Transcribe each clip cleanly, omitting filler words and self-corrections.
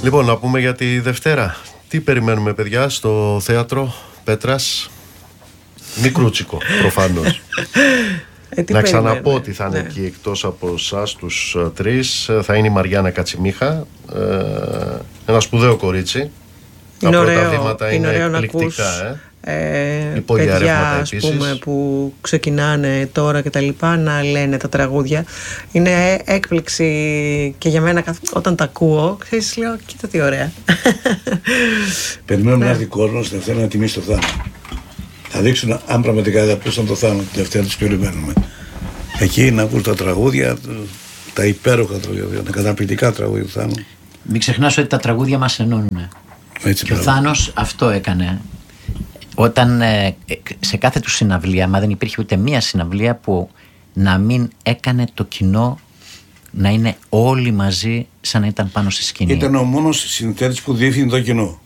Λοιπόν, να πούμε για τη Δευτέρα. Τι περιμένουμε, παιδιά, στο θέατρο Πέτρας? Μικρούτσικο, προφανώς. Να ξαναπώ ότι θα είναι εκεί, εκτός από εσάς τους τρεις, θα είναι η Μαριάννα Κατσιμίχα, ένα σπουδαίο κορίτσι. Τα πρώτα βήματα είναι εκπληκτικά. Παιδιά, ας πούμε, που ξεκινάνε τώρα και τα λοιπά, να λένε τα τραγούδια. Είναι έκπληξη και για μένα όταν τα ακούω, ξέρεις, λέω, κοίτα τι ωραία. Περιμένουμε να έρθει κόσμος την Δευτέρα να τιμήσει το Θάνο. Θα δείξουν αν πραγματικά αγαπούσαν το Θάνο την Δευτέρα, τους περιμένουμε. Εκεί να ακούς τα τραγούδια, τα υπέροχα τραγούδια, τα καταπληκτικά τραγούδια του Θάνου. Μην ξεχνάς ότι τα τραγούδια μας ενώνουν. Και ο Θάνος αυτό έκανε. Όταν σε κάθε του συναυλία, μα δεν υπήρχε ούτε μία συναυλία που να μην έκανε το κοινό να είναι όλοι μαζί σαν να ήταν πάνω στη σκηνή. Ήταν ο μόνος συνθέτης που διεύθυνε το κοινό.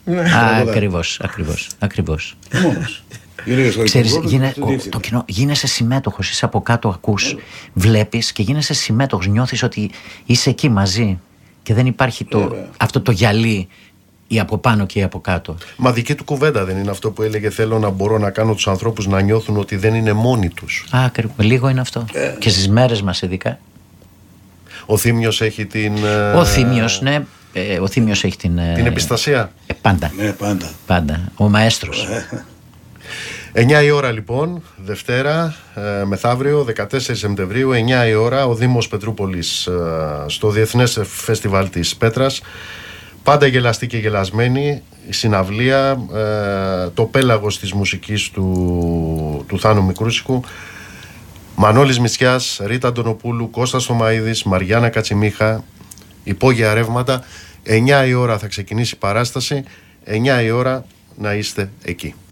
Ακριβώς. Μόνος. Ξέρεις, το κοινό, γίνεσαι συμμέτοχος, είσαι από κάτω, ακούς, βλέπεις και γίνεσαι συμμέτοχος, νιώθεις ότι είσαι εκεί μαζί και δεν υπάρχει αυτό το γυαλί ή από πάνω και ή από κάτω. Μα δική του κουβέντα δεν είναι αυτό που έλεγε? Θέλω να μπορώ να κάνω τους ανθρώπους να νιώθουν ότι δεν είναι μόνοι τους. Λίγο είναι αυτό. Και στις μέρες μας ειδικά. Ο Θήμιος έχει την... Ο Θήμιος, ναι. Ο Θήμιος έχει την επιστασία. Πάντα. Ναι, πάντα. Ο μαέστρος. 9 η ώρα λοιπόν, Δευτέρα, μεθαύριο, 14 Σεπτεμβρίου, 9 η ώρα, ο Δήμος Πετρούπολης στο Διεθνές Φεστιβάλ της Πέτρας. Πάντα γελαστή και γελασμένη, η συναυλία, το πέλαγος της μουσικής του Θάνου Μικρούτσικου. Μανώλης Μητσιάς, Ρίτα Αντωνοπούλου, Κώστας Θωμαΐδης, Μαριάννα Κατσιμίχα, υπόγεια ρεύματα. 9 η ώρα θα ξεκινήσει η παράσταση, 9 η ώρα να είστε εκεί.